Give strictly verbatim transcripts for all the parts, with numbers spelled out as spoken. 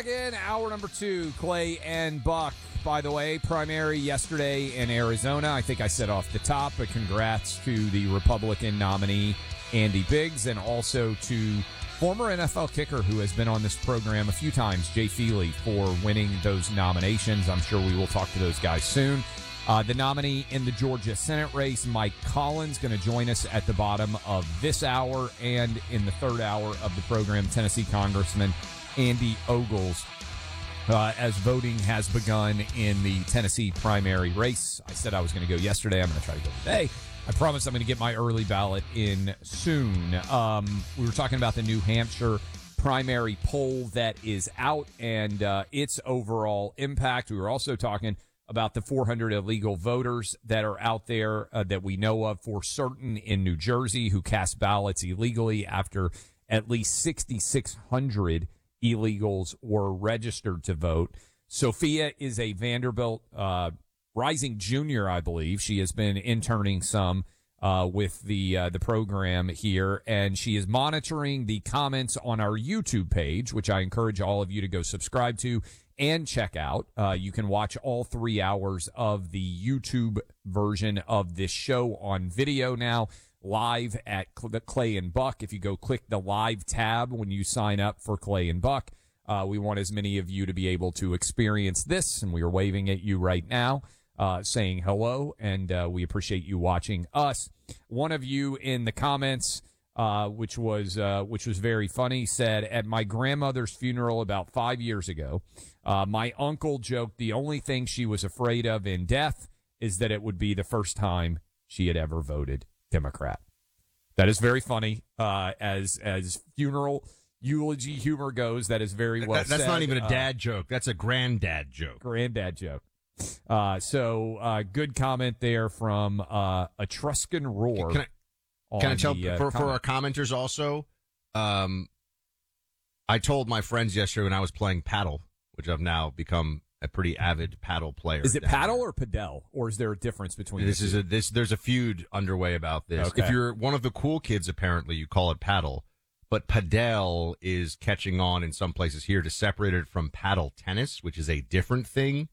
back in hour number two. Clay and Buck. By the way, primary yesterday in Arizona. I think I said off the top, but congrats to the Republican nominee, Andy Biggs, and also to former N F L kicker who has been on this program a few times, Jay Feely, for winning those nominations. I'm sure we will talk to those guys soon. Uh, the nominee in the Georgia Senate race, Mike Collins, going to join us at the bottom of this hour, and in the third hour of the program, Tennessee Congressman Andy Ogles, uh, as voting has begun in the Tennessee primary race. I said I was going to go yesterday. I'm going to try to go today. I promise I'm going to get my early ballot in soon. Um, we were talking about the New Hampshire primary poll that is out and uh, its overall impact. We were also talking about the four hundred illegal voters that are out there uh, that we know of for certain in New Jersey who cast ballots illegally after at least sixty-six hundred illegals were registered to vote. Sophia is a Vanderbilt uh, rising junior, I believe. She has been interning some uh, with the uh, the program here, and she is monitoring the comments on our YouTube page, which I encourage all of you to go subscribe to and check out. Uh, you can watch all three hours of the YouTube version of this show on video now, live at Clay and Buck. If you go click the live tab when you sign up for Clay and Buck, uh, we want as many of you to be able to experience this, and we are waving at you right now, uh, saying hello, and uh, we appreciate you watching us. One of you in the comments, uh, which was uh, which was very funny, said, at my grandmother's funeral about five years ago, uh, my uncle joked the only thing she was afraid of in death is that it would be the first time she had ever voted Democrat. That is very funny. Uh, as as funeral eulogy humor goes, that is very well that, That's said. not even a dad uh, joke. That's a granddad joke. Granddad joke. Uh, so uh, good comment there from uh, Etruscan Roar. Can I, can I tell the, uh, for, for comment. our commenters also? Um, I told my friends yesterday when I was playing paddle, which I've now become a pretty avid paddle player. Is it down paddle there. or padel, or is there a difference between This the is two? a this. There's a feud underway about this. Okay. If you're one of the cool kids, apparently you call it paddle, but padel is catching on in some places here to separate it from paddle tennis, which is a different thing.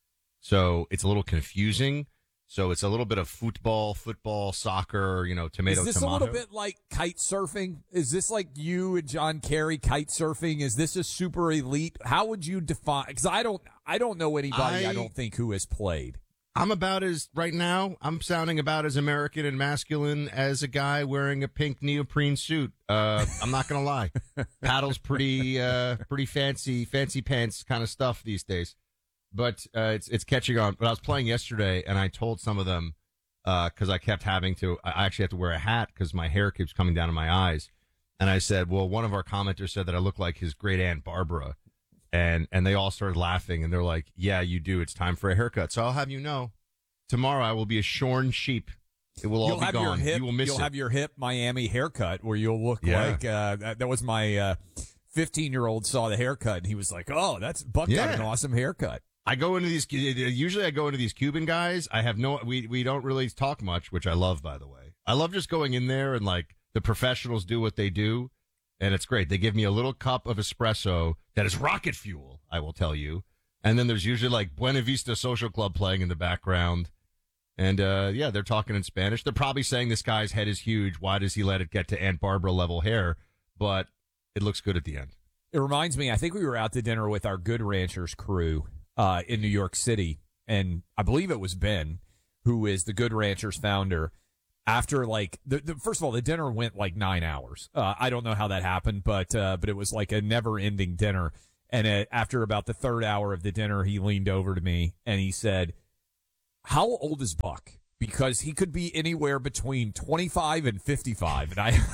So it's a little confusing. So it's a little bit of football, football, soccer, you know, tomato, Is this tomato. a little bit like kite surfing? Is this like you and John Kerry kite surfing? Is this a super elite? How would you define? Because I don't, I don't know anybody. I, I don't think who has played. I'm about as, right now, I'm sounding about as American and masculine as a guy wearing a pink neoprene suit. Uh, I'm not going to lie. Paddle's pretty, uh, pretty fancy, fancy pants kind of stuff these days. But, uh, it's, it's catching on. But I was playing yesterday and I told some of them, uh, cause I kept having to, I actually have to wear a hat cause my hair keeps coming down in my eyes. And I said, well, one of our commenters said that I look like his great aunt Barbara. And, and they all started laughing and they're like, yeah, you do. It's time for a haircut. So I'll have you know, tomorrow I will be a shorn sheep. It will all You'll be have gone. your hip, You will miss You'll it. have your hip Miami haircut where you'll look Yeah. like, uh, that, that was my, uh, fifteen year old saw the haircut and he was like, oh, that's Buck got Yeah. an awesome haircut. I go into these, usually I go into these Cuban guys. I have no, we, we don't really talk much, which I love, by the way. I love just going in there and like the professionals do what they do. And it's great. They give me a little cup of espresso that is rocket fuel, I will tell you. And then there's usually like Buena Vista Social Club playing in the background. And, uh, yeah, they're talking in Spanish. They're probably saying this guy's head is huge. Why does he let it get to Aunt Barbara level hair? But it looks good at the end. It reminds me, I think we were out to dinner with our Good Ranchers crew, uh, in New York City. And I believe it was Ben, who is the Good Ranchers founder. After like the, the first of all, the dinner went like nine hours. Uh, I don't know how that happened, but, uh, but it was like a never ending dinner. And uh, after about the third hour of the dinner, he leaned over to me and he said, how old is Buck? Because he could be anywhere between twenty-five and fifty-five. And I,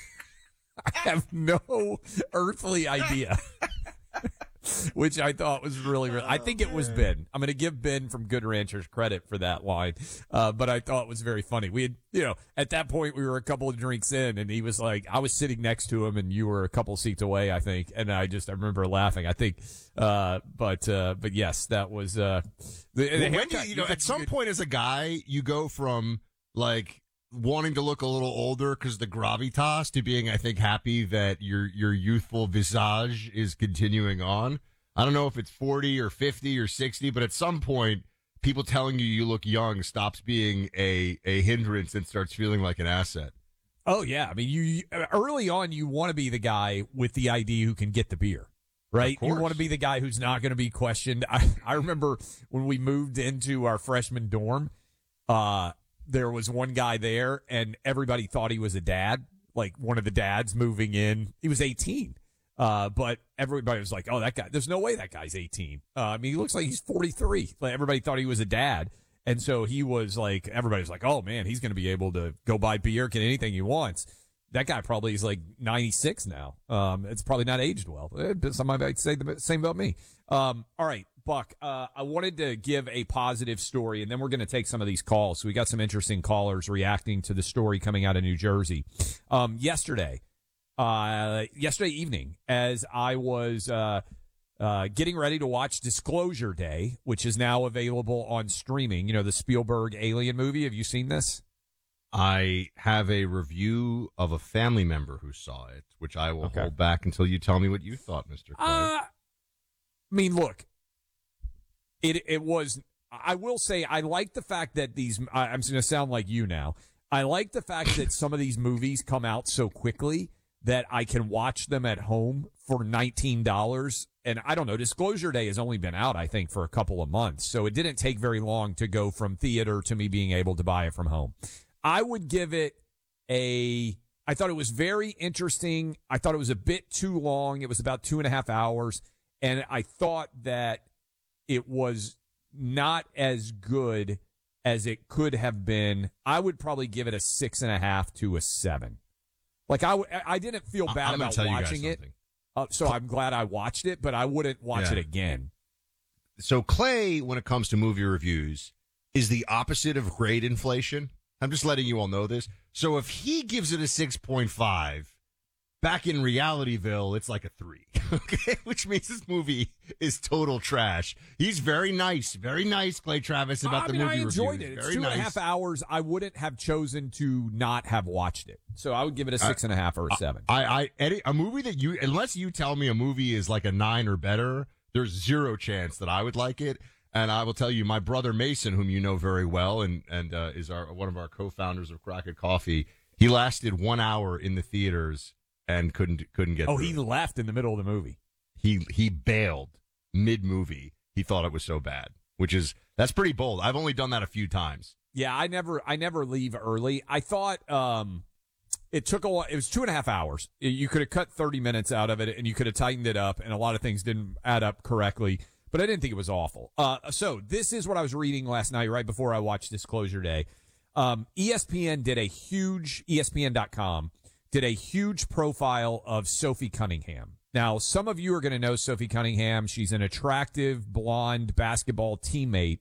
I have no earthly idea. Which I thought was really, really, I think it was Ben. I'm going to give Ben from Good Ranchers credit for that line. Uh, but I thought it was very funny. We had, you know, at that point we were a couple of drinks in and he was like, I was sitting next to him and you were a couple seats away, I think. And I just, I remember laughing, I think. Uh, but, uh, but yes, that was, uh, the, the Well, when haircut, do you, you know, you at some point as a guy, you go from like wanting to look a little older because the gravitas to being, I think, happy that your, your youthful visage is continuing on. I don't know if it's forty or fifty or sixty, but at some point, people telling you you look young stops being a, a hindrance and starts feeling like an asset. Oh, yeah. I mean, you, you early on, you want to be the guy with the I D who can get the beer, right? You want to be the guy who's not going to be questioned. I, I remember when we moved into our freshman dorm, uh, there was one guy there, and everybody thought he was a dad, like one of the dads moving in. He was eighteen. Uh, but everybody was like, oh, that guy, there's no way that guy's eighteen. Uh, I mean, he looks like he's forty-three. Like, everybody thought he was a dad. And so he was like, everybody was like, oh, man, he's going to be able to go buy beer, get anything he wants. That guy probably is like ninety-six now. Um, it's probably not aged well. Somebody might say the same about me. Um, all right, Buck, uh, I wanted to give a positive story, and then we're going to take some of these calls. So we got some interesting callers reacting to the story coming out of New Jersey. Um, yesterday, uh, yesterday evening, as I was uh, uh, getting ready to watch Disclosure Day, which is now available on streaming, you know, the Spielberg Alien movie. Have you seen this? I have a review of a family member who saw it, which I will okay. hold back until you tell me what you thought, Mister Clay. Uh, I mean, look, it it was, I will say, I like the fact that these, I, I'm going to sound like you now. I like the fact that some of these movies come out so quickly that I can watch them at home for nineteen dollars. And I don't know, Disclosure Day has only been out, I think, for a couple of months. So it didn't take very long to go from theater to me being able to buy it from home. I would give it a, I thought it was very interesting. I thought it was a bit too long. It was about two and a half hours. And I thought that it was not as good as it could have been. I would probably give it a six and a half to a seven. Like, I, I didn't feel bad I'm about watching it. Uh, so I'm glad I watched it, but I wouldn't watch yeah. it again. So Clay, when it comes to movie reviews, is the opposite of grade inflation. I'm just letting you all know this. So if he gives it a six point five, back in Realityville, it's like a three. Okay, which means this movie is total trash. He's very nice, very nice, Clay Travis, about I the mean, movie I enjoyed reviews. it. It's very two nice. and a half hours. I wouldn't have chosen to not have watched it. So I would give it a six I, and a half or a seven. I, I, Eddie, a movie that you, unless you tell me a movie is like a nine or better, there's zero chance that I would like it. And I will tell you, my brother Mason, whom you know very well, and and uh, is our one of our co-founders of Crockett Coffee, he lasted one hour in the theaters and couldn't couldn't get. Oh, through he it. left in the middle of the movie. He he bailed mid movie. He thought it was so bad, which is that's pretty bold. I've only done that a few times. Yeah, I never I never leave early. I thought um, it took a while. It was two and a half hours. You could have cut thirty minutes out of it, and you could have tightened it up, and a lot of things didn't add up correctly. But I didn't think it was awful. Uh, so this is what I was reading last night, right before I watched Disclosure Day. Um, E S P N did a huge, E S P N dot com did a huge profile of Sophie Cunningham. Now, some of you are going to know Sophie Cunningham. She's an attractive, blonde basketball teammate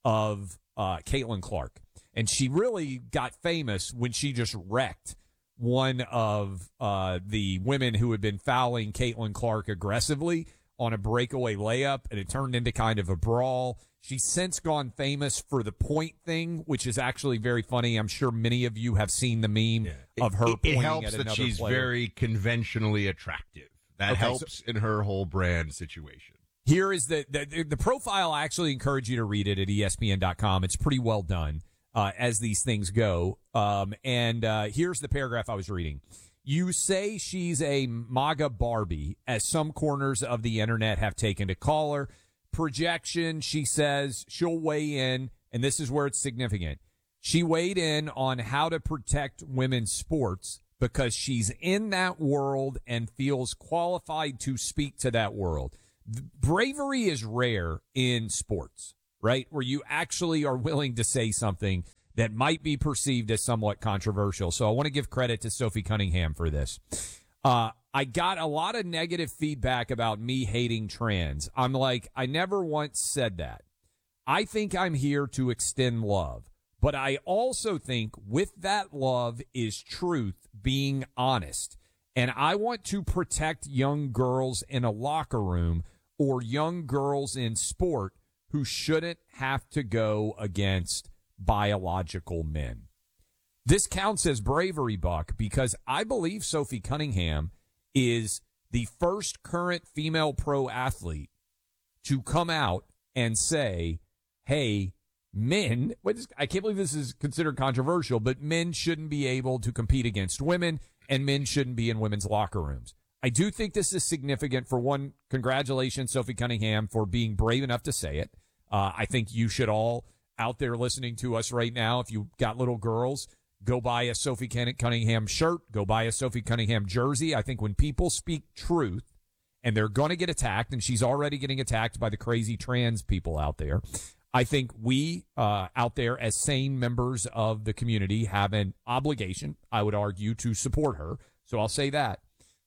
of uh, Caitlin Clark. And she really got famous when she just wrecked one of uh, the women who had been fouling Caitlin Clark aggressively on a breakaway layup, and it turned into kind of a brawl. She's since gone famous for the point thing, which is actually very funny. I'm sure many of you have seen the meme yeah. of her it, pointing it helps at that another she's player. very conventionally attractive. That okay, helps so, in her whole brand situation. Here is the, the the profile. I actually encourage you to read it at E S P N dot com. It's pretty well done uh, as these things go. Um, and uh, here's the paragraph I was reading. You say she's a MAGA Barbie, as some corners of the internet have taken to call her. Projection, she says she'll weigh in, and this is where it's significant. She weighed in on how to protect women's sports because she's in that world and feels qualified to speak to that world. Bravery is rare in sports, right? Where you actually are willing to say something that might be perceived as somewhat controversial. So I want to give credit to Sophie Cunningham for this. Uh, I got a lot of negative feedback about me hating trans. I'm like, I never once said that. I think I'm here to extend love. But I also think with that love is truth, being honest. And I want to protect young girls in a locker room or young girls in sport who shouldn't have to go against biological men. This counts as bravery, Buck, because I believe Sophie Cunningham is the first current female pro athlete to come out and say, hey, men, I can't believe this is considered controversial, but men shouldn't be able to compete against women and men shouldn't be in women's locker rooms. I do think this is significant. For one, congratulations, Sophie Cunningham, for being brave enough to say it. Uh, I think you should all out there listening to us right now, if you got little girls, go buy a Sophie Cunningham shirt, go buy a Sophie Cunningham jersey. I think when people speak truth, and they're going to get attacked, and she's already getting attacked by the crazy trans people out there, I think we uh, out there as sane members of the community have an obligation, I would argue, to support her. So I'll say that.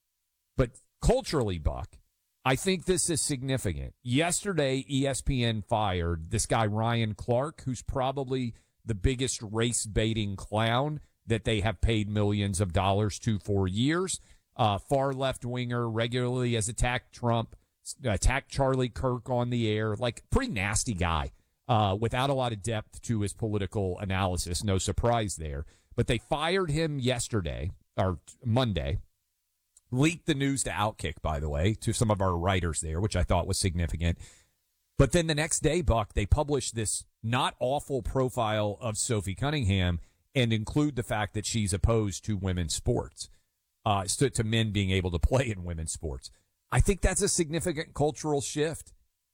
But culturally, Buck, I think this is significant. Yesterday, E S P N fired this guy, Ryan Clark, who's probably the biggest race-baiting clown that they have paid millions of dollars to for years. Uh, far left-winger, regularly has attacked Trump, attacked Charlie Kirk on the air, like pretty nasty guy uh, without a lot of depth to his political analysis. No surprise there. But they fired him yesterday, or Monday, leaked the news to Outkick, by the way, to some of our writers there, which I thought was significant. But then the next day, Buck, they published this not awful profile of Sophie Cunningham and include the fact that she's opposed to women's sports. Uh, to, to men being able to play in women's sports. I think that's a significant cultural shift.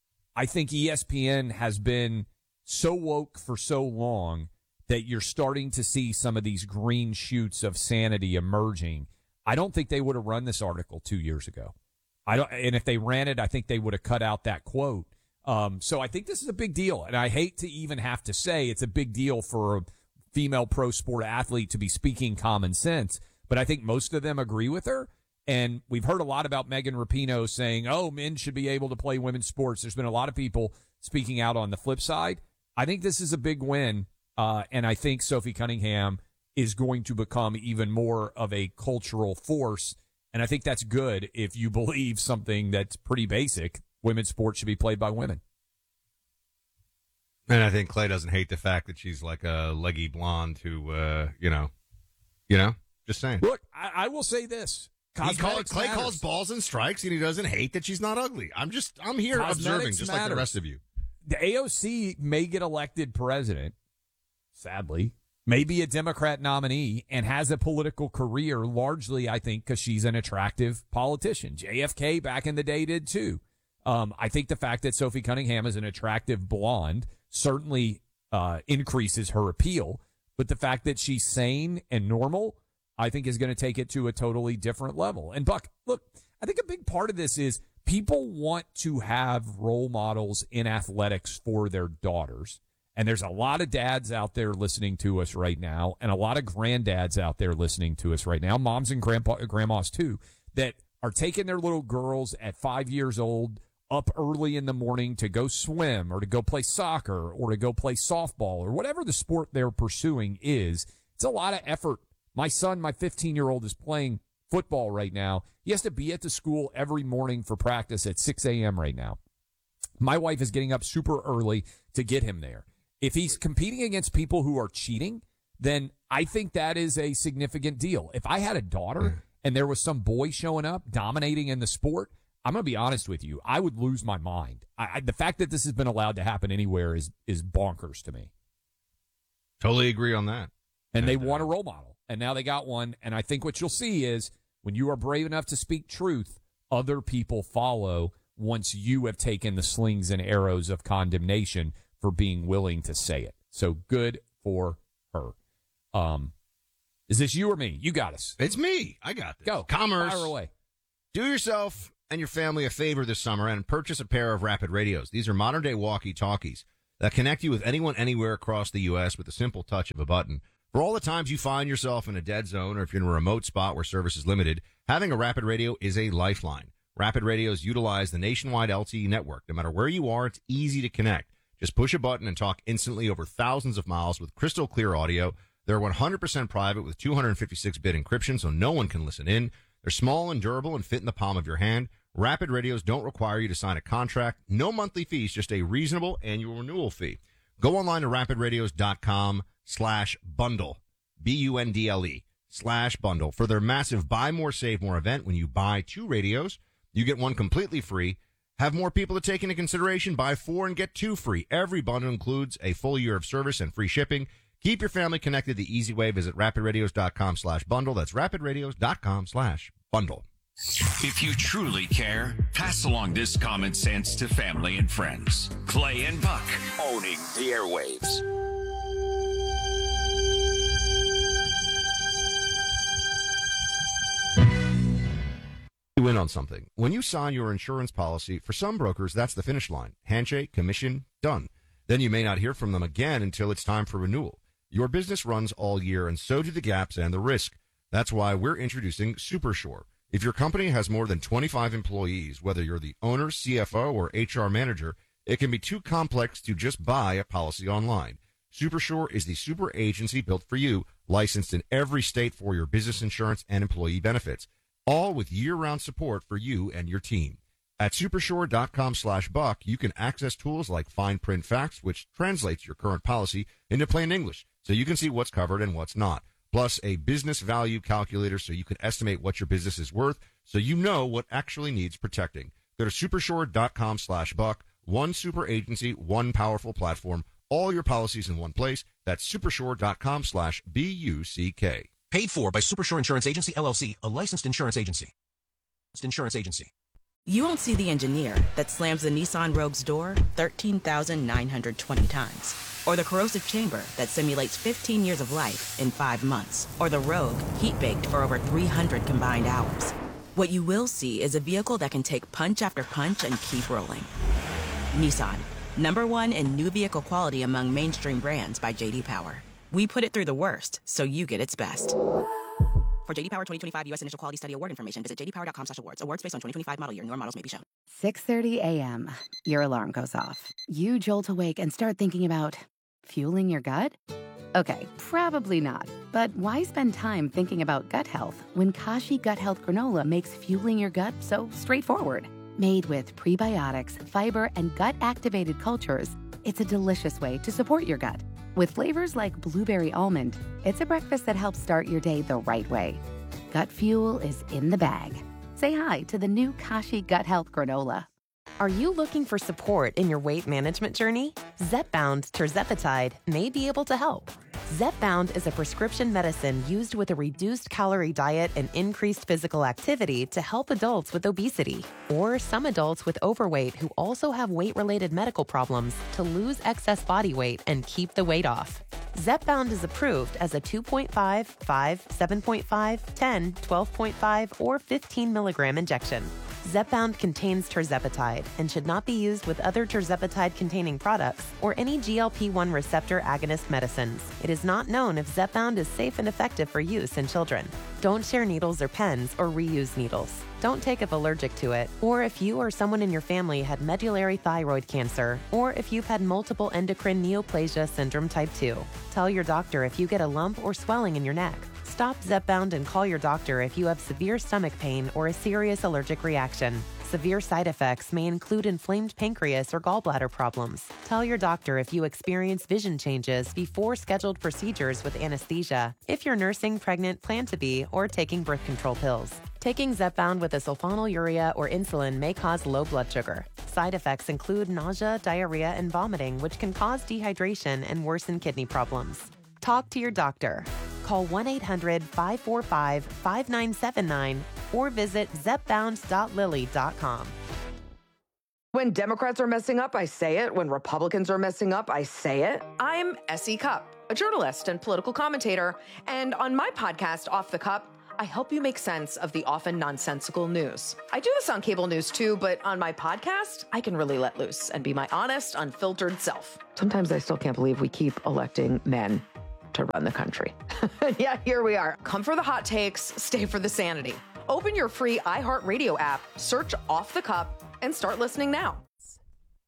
I think E S P N has been so woke for so long that you're starting to see some of these green shoots of sanity emerging. I don't think they would have run this article two years ago. I don't, and if they ran it, I think they would have cut out that quote. Um, so I think this is a big deal, and I hate to even have to say it's a big deal for a female pro sport athlete to be speaking common sense. But I think most of them agree with her. And we've heard a lot about Megan Rapinoe saying, oh, men should be able to play women's sports. There's been a lot of people speaking out on the flip side. I think this is a big win. Uh, and I think Sophie Cunningham is going to become even more of a cultural force. And I think that's good if you believe something that's pretty basic. Women's sports should be played by women. And I think Clay doesn't hate the fact that she's like a leggy blonde who, uh, you know, you know. Just saying. Look, I, I will say this. He call, Clay matters. calls balls and strikes, and he doesn't hate that she's not ugly. I'm just, I'm here Cosmetics observing, just matters. like the rest of you. The A O C may get elected president, sadly, may be a Democrat nominee, and has a political career largely, I think, because she's an attractive politician. J F K back in the day did too. Um, I think the fact that Sophie Cunningham is an attractive blonde certainly uh, increases her appeal, but the fact that she's sane and normal, I think, is going to take it to a totally different level. And, Buck, look, I think a big part of this is people want to have role models in athletics for their daughters. And there's a lot of dads out there listening to us right now, and a lot of granddads out there listening to us right now, moms and grandpa, grandmas too, that are taking their little girls at five years old up early in the morning to go swim or to go play soccer or to go play softball or whatever the sport they're pursuing is. It's a lot of effort. My son, my fifteen-year-old, is playing football right now. He has to be at the school every morning for practice at six a.m. right now. My wife is getting up super early to get him there. If he's competing against people who are cheating, then I think that is a significant deal. If I had a daughter and there was some boy showing up dominating in the sport, I'm going to be honest with you, I would lose my mind. I, I, the fact that this has been allowed to happen anywhere is is bonkers to me. Totally agree on that. And they want a role model. And now they got one. And I think what you'll see is when you are brave enough to speak truth, other people follow once you have taken the slings and arrows of condemnation for being willing to say it. So good for her. Um, is this you or me? You got us. It's me. I got this. Go. Commerce. Fire away. Do yourself and your family a favor this summer and purchase a pair of Rapid Radios. These are modern-day walkie-talkies that connect you with anyone, anywhere across the U S with the simple touch of a button. For all the times you find yourself in a dead zone or if you're in a remote spot where service is limited, having a Rapid Radio is a lifeline. Rapid Radios utilize the nationwide L T E network. No matter where you are, it's easy to connect. Just push a button and talk instantly over thousands of miles with crystal clear audio. They're one hundred percent private with two fifty-six bit encryption so no one can listen in. They're small and durable and fit in the palm of your hand. Rapid Radios don't require you to sign a contract. No monthly fees, just a reasonable annual renewal fee. Go online to rapid radios dot com slash bundle, B U N D L E, slash bundle for their massive Buy More, Save More event. When you buy two radios, you get one completely free, Have more people to take into consideration? Buy four and get two free. Every bundle includes a full year of service and free shipping. Keep your family connected the easy way. Visit rapidradios.com slash bundle. That's rapidradios.com slash bundle. If you truly care, pass along this common sense to family and friends. Clay and Buck, owning the airwaves. You in on something. When you sign your insurance policy, for some brokers, that's the finish line. Handshake, commission, done. Then you may not hear from them again until it's time for renewal. Your business runs all year, and so do the gaps and the risk. That's why we're introducing SuperSure. If your company has more than twenty-five employees, whether you're the owner, C F O, or H R manager, it can be too complex to just buy a policy online. SuperSure is the super agency built for you, licensed in every state for your business insurance and employee benefits, all with year-round support for you and your team. At supersure.com slash buck, you can access tools like fine print facts, which translates your current policy into plain English, so you can see what's covered and what's not. Plus a business value calculator so you can estimate what your business is worth, so you know what actually needs protecting. Go to supersure.com slash buck. One super agency, one powerful platform, all your policies in one place. That's supersure.com slash B U C K. Paid for by Supersure Insurance Agency, L L C, a licensed insurance agency. Insurance agency. You won't see the engineer that slams the Nissan Rogue's door thirteen thousand nine hundred twenty times. Or the corrosive chamber that simulates fifteen years of life in five months. Or the Rogue heat-baked for over three hundred combined hours. What you will see is a vehicle that can take punch after punch and keep rolling. Nissan, number one in new vehicle quality among mainstream brands by J D Power. We put it through the worst, so you get its best. For J D Power twenty twenty-five U S Initial Quality Study Award information, visit j d power dot com slash awards. Awards based on twenty twenty-five model year. Newer models may be shown. six thirty a.m. Your alarm goes off. You jolt awake and start thinking about fueling your gut? Okay, probably not. But why spend time thinking about gut health when Kashi Gut Health Granola makes fueling your gut so straightforward? Made with prebiotics, fiber, and gut-activated cultures, it's a delicious way to support your gut. With flavors like blueberry almond, it's a breakfast that helps start your day the right way. Gut fuel is in the bag. Say hi to the new Kashi Gut Health Granola. Are you looking for support in your weight management journey? Zepbound tirzepatide may be able to help. Zepbound is a prescription medicine used with a reduced calorie diet and increased physical activity to help adults with obesity, or some adults with overweight who also have weight-related medical problems to lose excess body weight and keep the weight off. Zepbound is approved as a two point five, five, seven point five, ten, twelve point five, or fifteen milligram injection. Zepbound contains tirzepatide and should not be used with other tirzepatide-containing products or any G L P one receptor agonist medicines. It is not known if Zepbound is safe and effective for use in children. Don't share needles or pens or reuse needles. Don't take if allergic to it, or if you or someone in your family had medullary thyroid cancer, or if you've had multiple endocrine neoplasia syndrome type two. Tell your doctor if you get a lump or swelling in your neck. Stop Zepbound and call your doctor if you have severe stomach pain or a serious allergic reaction. Severe side effects may include inflamed pancreas or gallbladder problems. Tell your doctor if you experience vision changes before scheduled procedures with anesthesia, if you're nursing, pregnant, plan to be, or taking birth control pills. Taking Zepbound with a sulfonylurea or insulin may cause low blood sugar. Side effects include nausea, diarrhea, and vomiting, which can cause dehydration and worsen kidney problems. Talk to your doctor. Call one eight hundred, five four five, five nine seven nine or visit zepbound dot lilly dot com. When Democrats are messing up, I say it. When Republicans are messing up, I say it. I'm Essie Cupp, a journalist and political commentator. And on my podcast, Off the Cup, I help you make sense of the often nonsensical news. I do this on cable news too, but on my podcast, I can really let loose and be my honest, unfiltered self. Sometimes I still can't believe we keep electing men to run the country. Yeah, here we are. Come for the hot takes, stay for the sanity. Open your free iHeartRadio app, search Off the Cup, and start listening now.